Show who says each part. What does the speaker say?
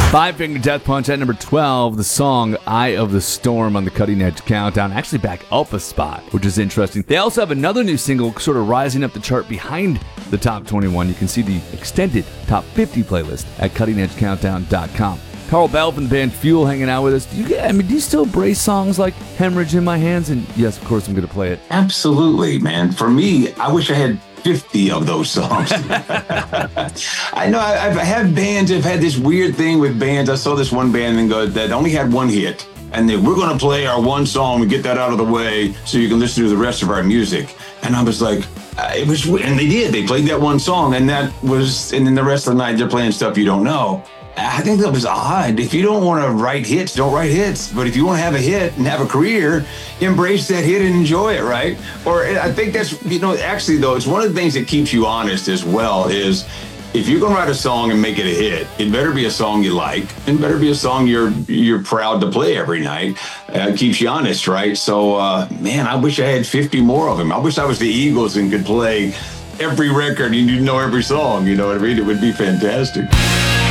Speaker 1: Five Finger Death Punch at number 12, the song Eye of the Storm on the Cutting Edge Countdown, actually back up a spot, which is interesting. They also have another new single sort of rising up the chart behind the top 21. You can see the extended top 50 playlist at cuttingedgecountdown.com. Carl Bell from the band Fuel hanging out with us. Do you still embrace songs like Hemorrhage in My Hands? And yes, of course, I'm going to play it.
Speaker 2: Absolutely, man. For me, I wish I had 50 of those songs. I know I've had bands, I've had this weird thing with bands. I saw this one band that only had one hit, and we're going to play our one song and get that out of the way so you can listen to the rest of our music. And I was like, it was, and they did. They played that one song, and then the rest of the night they're playing stuff you don't know. I think that was odd. If you don't want to write hits, don't write hits. But if you want to have a hit and have a career, embrace that hit and enjoy it, right? Or I think that's, actually, though, it's one of the things that keeps you honest as well is if you're going to write a song and make it a hit, it better be a song you like. It better be a song you're proud to play every night. It keeps you honest, right? So, man, I wish I had 50 more of them. I wish I was the Eagles and could play every record and you'd know every song, you know what I mean? It would be fantastic.